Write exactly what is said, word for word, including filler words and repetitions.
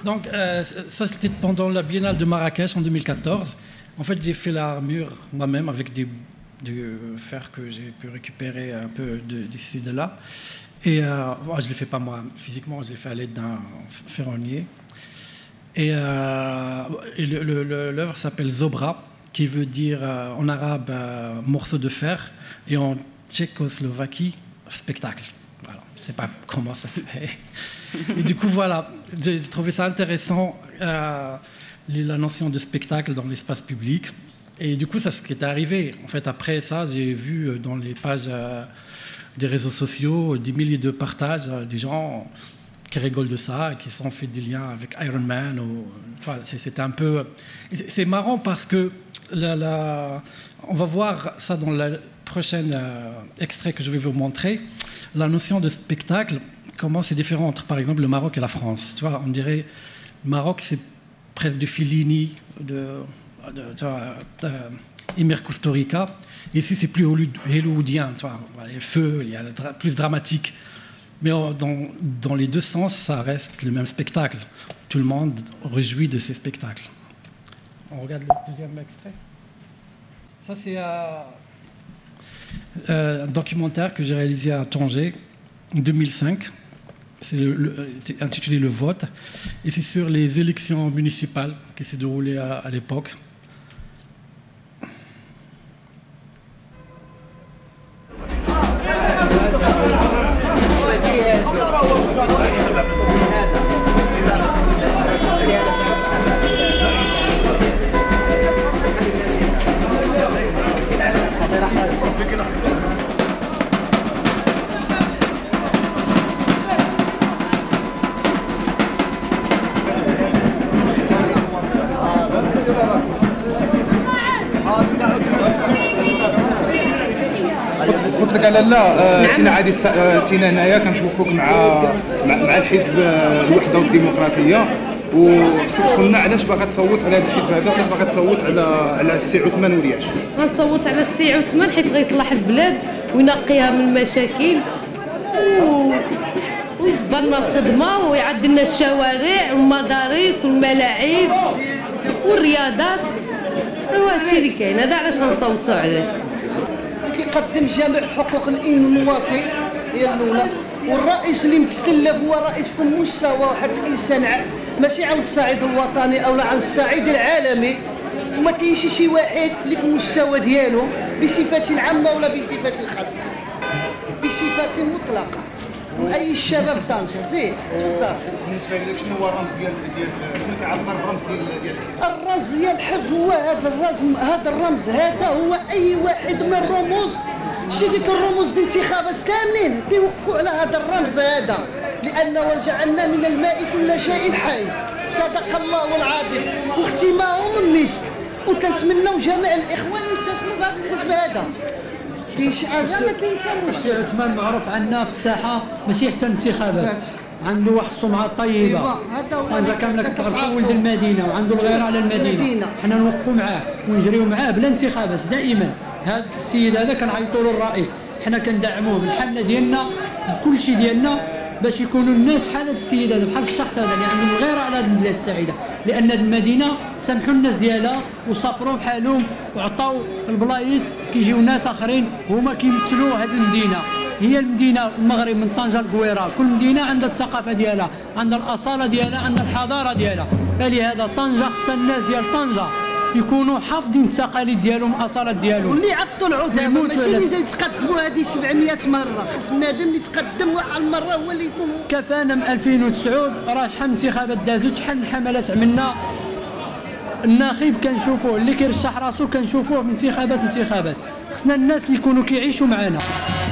Donc euh, ça c'était pendant la Biennale de Marrakech en deux mille quatorze. En fait j'ai fait l'armure moi-même avec des, du fer que j'ai pu récupérer un peu d'ici de, de là. Et euh, bon, je ne l'ai fait pas moi physiquement, je l'ai fait à l'aide d'un ferronnier. Et, euh, et l'œuvre s'appelle Zobra, qui veut dire euh, en arabe euh, morceau de fer, et en Tchécoslovaquie spectacle. Voilà, je ne sais pas comment ça se fait. Et du coup, voilà, j'ai trouvé ça intéressant, euh, la notion de spectacle dans l'espace public. Et du coup, c'est ce qui est arrivé. En fait, après ça, j'ai vu dans les pages euh, des réseaux sociaux des milliers de partages, euh, des gens qui rigolent de ça, et qui sont fait des liens avec Iron Man. Ou, enfin, c'était un peu... C'est marrant parce que la, la, on va voir ça dans le prochain euh, extrait que je vais vous montrer. La notion de spectacle, comment c'est différent entre, par exemple, le Maroc et la France. Tu vois, on dirait, le Maroc, c'est presque du Fellini, de, de, tu vois, de Emir Kusturica. Ici, c'est plus hollywoodien, tu vois, il y a le feu, il y a le dra plus dramatique. Mais dans, dans les deux sens, ça reste le même spectacle. Tout le monde réjouit de ces spectacles. On regarde le deuxième extrait. Ça, c'est euh, euh, un documentaire que j'ai réalisé à Tanger en deux mille cinq. C'est intitulé Le Vote. Et c'est sur les élections municipales qui s'est déroulées à, à l'époque. قلت لك انا لا تينا عادي تينا هنايا كنشوفوك مع مع الحزب الوحده والديمقراطيه وخصك تقول لنا علاش باغا تصوت على هذا الحزب هذا وعلاش باغا تصوت على على السي عثمان ورياش. غنصوت على السي عثمان حيت غيصلح البلاد وينقيها من المشاكل و... ويدبر لنا الخدمه ويعدل لنا الشوارع والمدارس والملاعب والرياضات. هو هادشي اللي كاين، هذا علاش غنصوتوا عليه. كيقدم جميع حقوق المواطن هي الاولى، والرئيس اللي متسلف هو رئيس في مستوى واحد الانسان ماشي على الصعيد الوطني او على الصعيد العالمي، وما كاينش شي واحد اللي في المستوى ديالو بصفه عامه ولا بصفه خاصه، بصفه مطلقه. اي الشباب طنجه زيد تفضل. بالنسبه لك شنو هو الرمز ديال ديال شنو كيعبر بالرمز ديال ديال الحزب؟ الرمز ديال الحزب هو هذا الرمز، هذا الرمز هذا هو اي واحد من الرموز. شتي ديك الرموز ديال الانتخابات كاملين كيوقفوا على هذا الرمز هذا، لان وجعلنا من الماء كل شيء حي. صدق الله العظيم. واختماهم المسك، وكنتمنوا جميع الاخوان ينتسبوا بهذا الحزب هذا. كاين شي حاجه ما كيتسموش. السي عثمان معروف عندنا في الساحه ماشي حتى الانتخابات، عنده واحد السمعه طيبه. هذا كامله كتعرفوا ولد المدينه وعنده الغيره على المدينه. حنا نوقفوا معاه ونجريو معاه بلا انتخابات دائما. هذا السيد هذا كنعيطوا له الرئيس، حنا كندعموه بالحمله ديالنا بكل شيء ديالنا باش يكونوا الناس بحال هذا السيد هذا، بحال الشخص هذا اللي عنده الغيره على هذه البلاد السعيده. لان المدينه سامحوا الناس ديالها وصفروا بحالهم وعطاو البلايص كيجيو ناس اخرين هما كيمثلوا هذه المدينه. هي المدينه المغرب من طنجه لقويره، كل مدينه عندها الثقافه ديالها، عندها الاصاله ديالها، عندها الحضاره ديالها. فلهذا طنجه خصها الناس ديال طنجه يكونوا حافظين التقاليد ديالهم والاصالات ديالهم. واللي عطوا العدامى ماشي اللي يتقدموا هذه سبعمية مره، خص بنادم اللي يتقدم واحد المره هو اللي يكون. كفانا من ألفين وتسعة راه شحال من انتخابات دازوا، شحال من حملات عملنا. الناخب كنشوفوه اللي كيرشح راسو كنشوفوه في انتخابات انتخابات. خصنا الناس اللي يكونوا كيعيشوا معنا.